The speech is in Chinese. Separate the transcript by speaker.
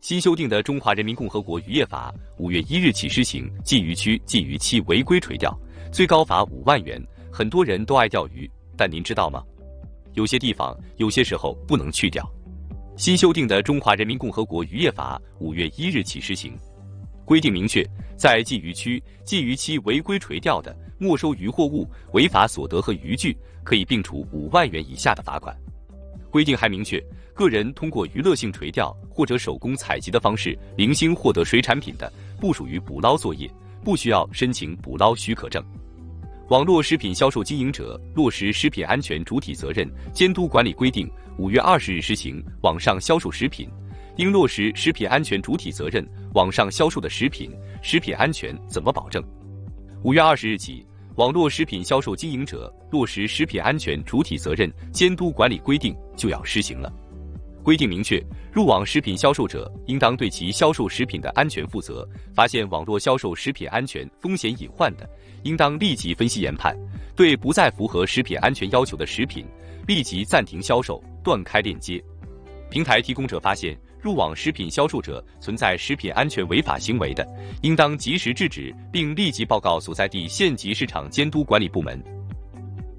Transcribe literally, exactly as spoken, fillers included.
Speaker 1: 新修订的《中华人民共和国渔业法》五月一日起施行，禁渔区禁渔期违规垂钓，最高罚五万元。很多人都爱钓鱼，但您知道吗？有些地方、有些时候不能去钓。新修订的《中华人民共和国渔业法》五月一日起施行，规定明确，在禁渔区、禁渔期违规垂钓的，没收渔获物、违法所得和渔具，可以并处五万元以下的罚款。规定还明确，个人通过娱乐性垂钓或者手工采集的方式零星获得水产品的，不属于捕捞作业，不需要申请捕捞许可证。网络食品销售经营者落实食品安全主体责任监督管理规定五月二十日施行，网上销售食品应落实食品安全主体责任，网上销售的食品食品安全怎么保证？五月二十日起，网络食品销售经营者落实食品安全主体责任监督管理规定就要施行了。规定明确，入网食品销售者应当对其销售食品的安全负责，发现网络销售食品安全风险隐患的，应当立即分析研判，对不再符合食品安全要求的食品，立即暂停销售，断开链接。平台提供者发现入网食品销售者存在食品安全违法行为的，应当及时制止，并立即报告所在地县级市场监督管理部门。